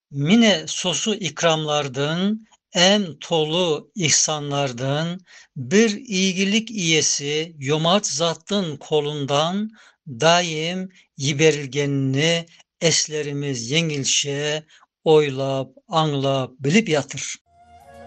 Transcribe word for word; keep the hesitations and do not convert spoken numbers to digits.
Mine sosu ikramlardan, em tolu ihsanlardan, bir iyilik iyesi yomart zattın kolundan daim yiberilgenini eslerimiz yengilşe oylap, anlap, bilip yatır.